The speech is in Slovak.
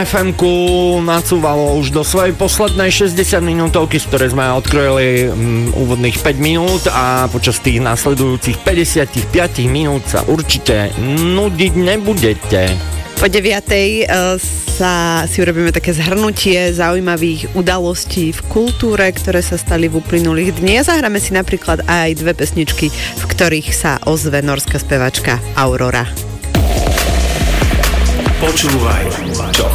FM-ku nacúvalo už do svojej poslednej 60 minútovky, z ktorej sme odkrojili úvodných 5 minút a počas tých nasledujúcich 55 minút sa určite nudiť nebudete. Po 9:00 si urobíme také zhrnutie zaujímavých udalostí v kultúre, ktoré sa stali v uplynulých dní a zahráme si napríklad aj 2 pesničky, v ktorých sa ozve norská spevačka Aurora. Počúvaj, čo